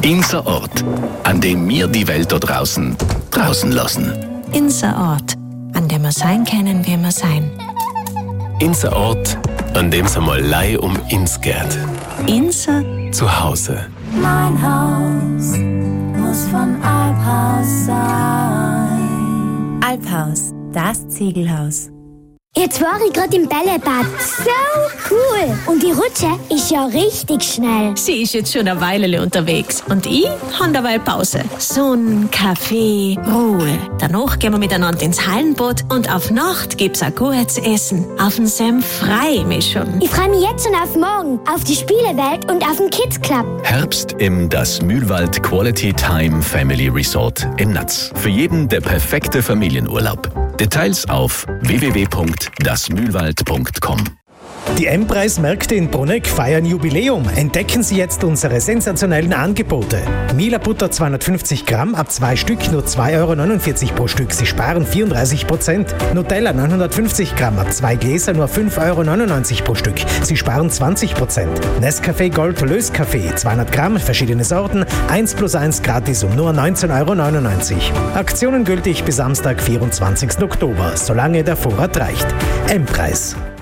Inser Ort, an dem wir die Welt da draußen lassen. Inser Ort, an dem wir sein können, wie wir sein. Inser Ort, an dem es einmal Lei um ins geht. Inser zu Hause. Mein Haus muss von Alphaus sein. Alphaus, das Ziegelhaus. Jetzt war ich gerade im Bällebad. So cool. Und die Rutsche ist ja richtig schnell. Sie ist jetzt schon eine Weile unterwegs und ich habe dabei Pause. Sonn, Kaffee, Ruhe. Danach gehen wir miteinander ins Hallenbad und auf Nacht gibt's ein gutes Essen. Auf den Sam freue ich mich schon. Ich freue mich jetzt schon auf morgen, auf die Spielewelt und auf den Kids Club. Herbst im Das Mühlwald Quality Time Family Resort in Natz. Für jeden der perfekte Familienurlaub. Details auf www.dasmühlwald.com. Die M-Preis-Märkte in Bruneck feiern Jubiläum. Entdecken Sie jetzt unsere sensationellen Angebote. Mila Butter 250 Gramm ab 2 Stück nur 2,49 € pro Stück. Sie sparen 34%. Nutella 950 Gramm ab 2 Gläser nur 5,99 € pro Stück. Sie sparen 20%. Nescafé Gold Löskaffee 200 Gramm, verschiedene Sorten, 1+1 gratis um nur 19,99 €. Aktionen gültig bis Samstag, 24. Oktober, solange der Vorrat reicht. M-Preis.